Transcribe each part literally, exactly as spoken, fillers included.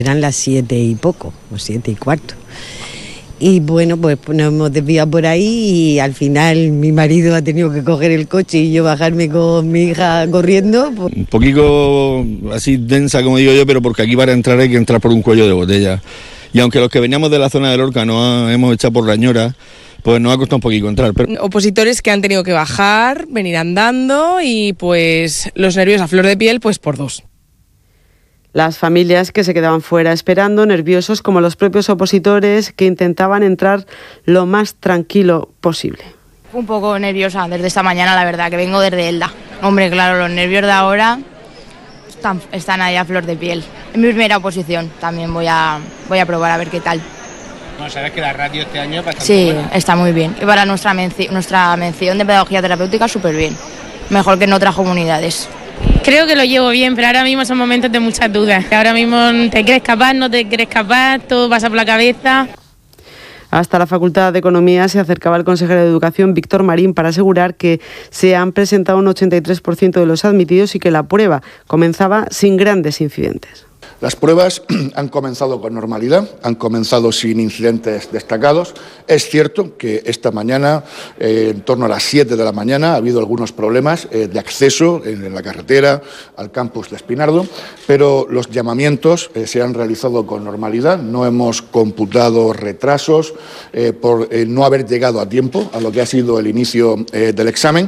Eran las siete y poco, o siete y cuarto. Y bueno, pues nos hemos desviado por ahí y al final mi marido ha tenido que coger el coche y yo bajarme con mi hija corriendo. Pues. Un poquito así densa, como digo yo, pero porque aquí para entrar hay que entrar por un cuello de botella. Y aunque los que veníamos de la zona de Lorca nos hemos echado por la Ñora, pues nos ha costado un poquito entrar. Pero... Opositores que han tenido que bajar, venir andando y pues los nervios a flor de piel pues por dos. Las familias que se quedaban fuera esperando, nerviosos como los propios opositores que intentaban entrar lo más tranquilo posible. Un poco nerviosa desde esta mañana, la verdad, que vengo desde Elda. Hombre, claro, los nervios de ahora están, están ahí a flor de piel. En mi primera oposición también voy a, voy a probar a ver qué tal. No, sabes que la radio este año es bastante Sí, buena. Está muy bien. Y para nuestra, menci- nuestra mención de pedagogía terapéutica, súper bien. Mejor que en otras comunidades. Creo que lo llevo bien, pero ahora mismo son momentos de muchas dudas. Ahora mismo te crees capaz, no te crees capaz, todo pasa por la cabeza. Hasta la Facultad de Economía se acercaba el consejero de Educación, Víctor Marín, para asegurar que se han presentado un ochenta y tres por ciento de los admitidos y que la prueba comenzaba sin grandes incidentes. Las pruebas han comenzado con normalidad, han comenzado sin incidentes destacados. Es cierto que esta mañana, eh, en torno a las siete de la mañana, ha habido algunos problemas eh, de acceso en, en la carretera al campus de Espinardo, pero los llamamientos eh, se han realizado con normalidad. No hemos computado retrasos eh, por eh, no haber llegado a tiempo a lo que ha sido el inicio eh, del examen.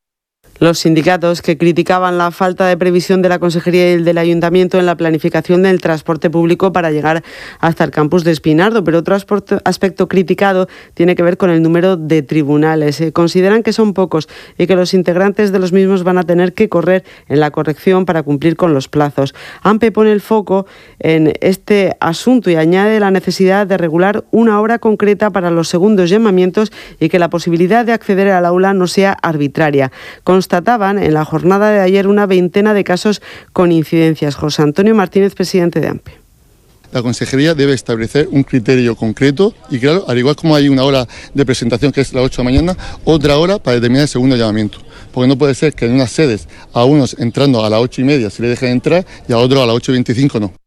Los sindicatos que criticaban la falta de previsión de la Consejería y del Ayuntamiento en la planificación del transporte público para llegar hasta el campus de Espinardo, pero otro aspecto criticado tiene que ver con el número de tribunales. Eh, consideran que son pocos y que los integrantes de los mismos van a tener que correr en la corrección para cumplir con los plazos. AMPE pone el foco en este asunto y añade la necesidad de regular una hora concreta para los segundos llamamientos y que la posibilidad de acceder al aula no sea arbitraria. Constataban en la jornada de ayer una veintena de casos con incidencias. José Antonio Martínez, presidente de AMPE. La Consejería debe establecer un criterio concreto y claro, al igual como hay una hora de presentación que es las ocho de la mañana, otra hora para determinar el segundo llamamiento. Porque no puede ser que en unas sedes a unos entrando a las ocho y media se le dejen entrar y a otros a las ocho y veinticinco no.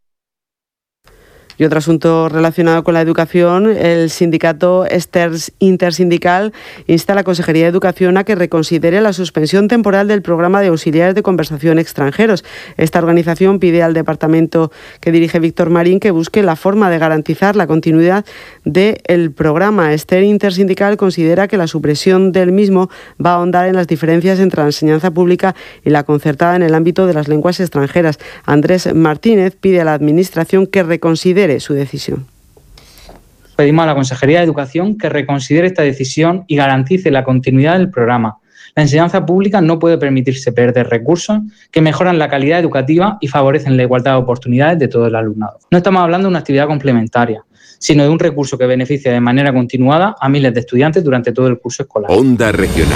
Y otro asunto relacionado con la educación, el sindicato intersindical insta a la Consejería de Educación a que reconsidere la suspensión temporal del programa de auxiliares de conversación extranjeros. Esta organización pide al departamento que dirige Víctor Marín que busque la forma de garantizar la continuidad del programa. Este intersindical considera que la supresión del mismo va a ahondar en las diferencias entre la enseñanza pública y la concertada en el ámbito de las lenguas extranjeras. Andrés Martínez pide a la Administración que reconsidere su decisión. Pedimos a la Consejería de Educación que reconsidere esta decisión y garantice la continuidad del programa. La enseñanza pública no puede permitirse perder recursos que mejoran la calidad educativa y favorecen la igualdad de oportunidades de todo el alumnado. No estamos hablando de una actividad complementaria, sino de un recurso que beneficia de manera continuada a miles de estudiantes durante todo el curso escolar. Onda Regional.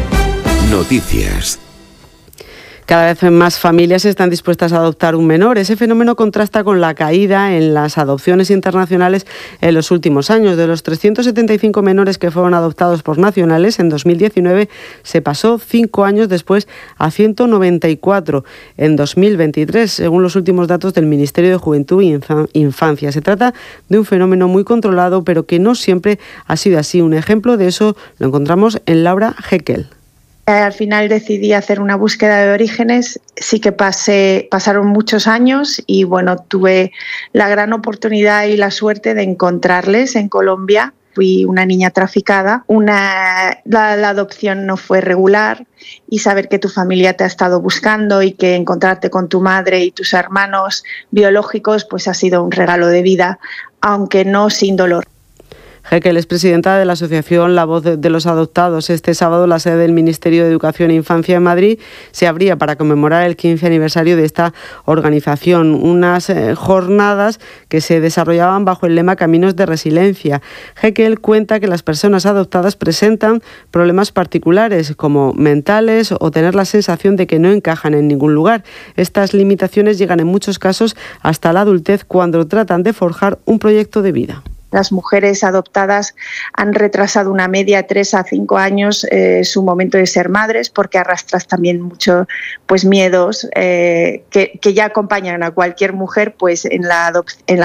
Noticias. Cada vez más familias están dispuestas a adoptar un menor. Ese fenómeno contrasta con la caída en las adopciones internacionales en los últimos años. De los trescientos setenta y cinco menores que fueron adoptados por nacionales en dos mil diecinueve, se pasó cinco años después a ciento noventa y cuatro en dos mil veintitrés, según los últimos datos del Ministerio de Juventud e Infancia. Se trata de un fenómeno muy controlado, pero que no siempre ha sido así. Un ejemplo de eso lo encontramos en Laura Heckel. Al final decidí hacer una búsqueda de orígenes, sí que pasé, pasaron muchos años y bueno, tuve la gran oportunidad y la suerte de encontrarles en Colombia. Fui una niña traficada, una, la, la adopción no fue regular y saber que tu familia te ha estado buscando y que encontrarte con tu madre y tus hermanos biológicos pues ha sido un regalo de vida, aunque no sin dolor. Heckel es presidenta de la asociación La Voz de los Adoptados. Este sábado la sede del Ministerio de Educación e Infancia en Madrid se abría para conmemorar el quince aniversario de esta organización. Unas eh, jornadas que se desarrollaban bajo el lema Caminos de Resiliencia. Heckel cuenta que las personas adoptadas presentan problemas particulares como mentales o tener la sensación de que no encajan en ningún lugar. Estas limitaciones llegan en muchos casos hasta la adultez cuando tratan de forjar un proyecto de vida. Las mujeres adoptadas han retrasado una media tres a cinco años eh, su momento de ser madres, porque arrastras también mucho pues miedos eh, que, que ya acompañan a cualquier mujer pues en la adopción.